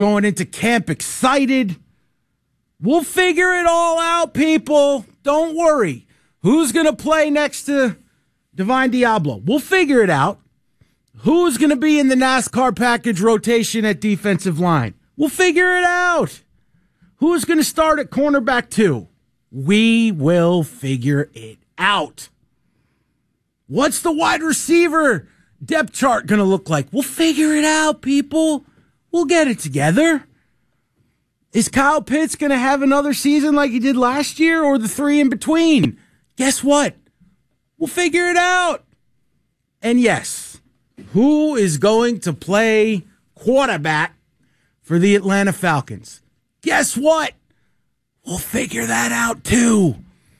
Going into camp excited. We'll figure it all out, people. Don't worry. Who's going to play next to Divine Diablo? We'll figure it out. Who's going to be in the NASCAR package rotation at defensive line? We'll figure it out. Who's going to start at cornerback 2? We will figure it out. What's the wide receiver depth chart going to look like? We'll figure it out, people. We'll get it together. Is Kyle Pitts going to have another season like he did last year, or the 3 in between? Guess what? We'll figure it out. And yes, who is going to play quarterback for the Atlanta Falcons? Guess what? We'll figure that out too.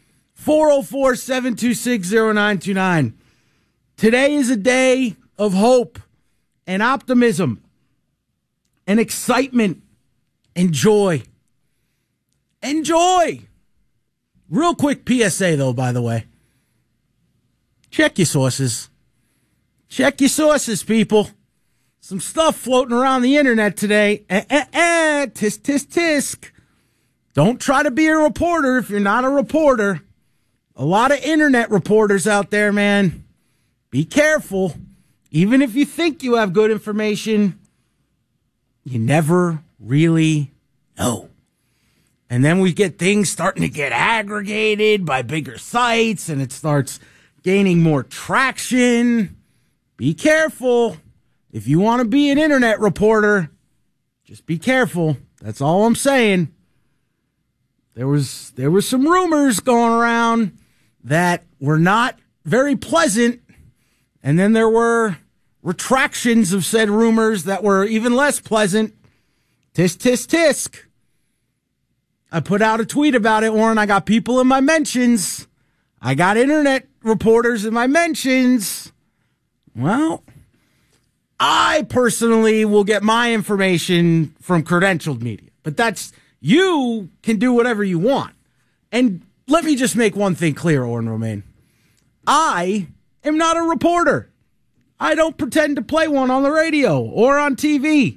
404-726-0929. Today is a day of hope and optimism and excitement and joy. Enjoy. Real quick PSA, though, by the way. Check your sources. Check your sources, people. Some stuff floating around the internet today. Tisk, tisk, tisk. Don't try to be a reporter if you're not a reporter. A lot of internet reporters out there, man. Be careful. Even if you think you have good information, you never really know. And then we get things starting to get aggregated by bigger sites, and it starts gaining more traction. Be careful. If you want to be an internet reporter, just be careful. That's all I'm saying. There was some rumors going around that were not very pleasant, and then there were retractions of said rumors that were even less pleasant. Tisk, tisk, tisk. I put out a tweet about it, Warren. I got people in my mentions. I got internet reporters in my mentions. Well, I personally will get my information from credentialed media. But you can do whatever you want. And let me just make one thing clear, Warren Romaine. I am not a reporter. I don't pretend to play one on the radio or on TV.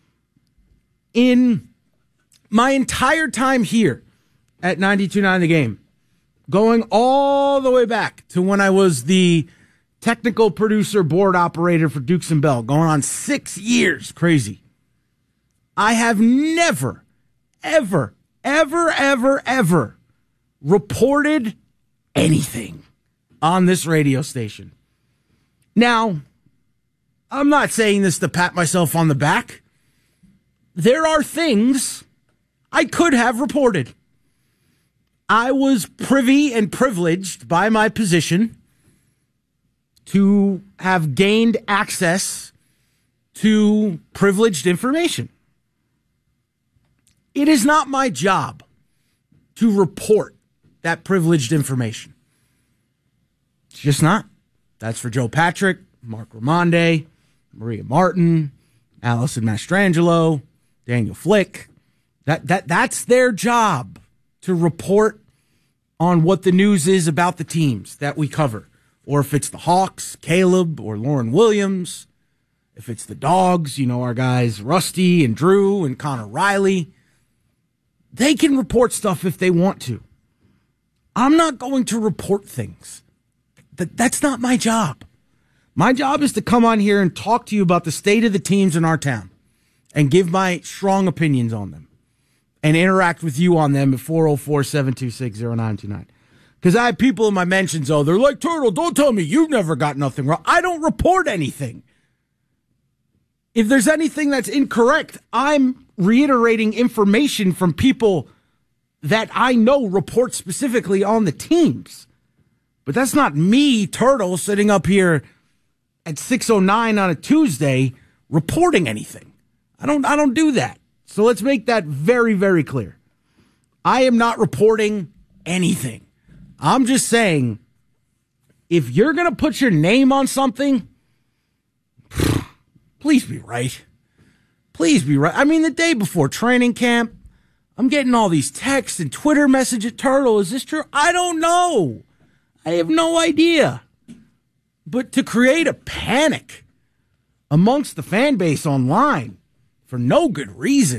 In my entire time here at 92.9 The Game, going all the way back to when I was the technical producer, board operator for Dukes and Bell, going on 6 years, crazy. I have never, ever, ever, ever, ever reported anything on this radio station. Now, I'm not saying this to pat myself on the back. There are things I could have reported. I was privy and privileged by my position to have gained access to privileged information. It is not my job to report that privileged information. It's just not. That's for Joe Patrick, Mark Ramonde, Maria Martin, Allison Mastrangelo, Daniel Flick. That's their job, to report on what the news is about the teams that we cover. Or if it's the Hawks, Caleb or Lauren Williams. If it's the Dogs, our guys Rusty and Drew and Connor Riley. They can report stuff if they want to. I'm not going to report things. That's not my job. My job is to come on here and talk to you about the state of the teams in our town and give my strong opinions on them and interact with you on them at 404-726-0929. Because I have people in my mentions, they're like, Turtle, don't tell me you've never got nothing wrong. I don't report anything. If there's anything that's incorrect, I'm reiterating information from people that I know report specifically on the teams. But that's not me, Turtle, sitting up here at 6:09 on a Tuesday reporting anything. I don't do that. So let's make that very, very clear. I am not reporting anything. I'm just saying, if you're going to put your name on something, please be right. Please be right. I mean, the day before training camp, I'm getting all these texts and Twitter messages. Turtle, is this true? I don't know. I have no idea. But to create a panic amongst the fan base online for no good reason.